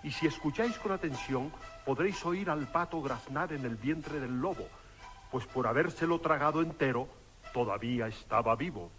y si escucháis con atención, podréis oír al pato graznar en el vientre del lobo, pues por habérselo tragado entero, todavía estaba vivo.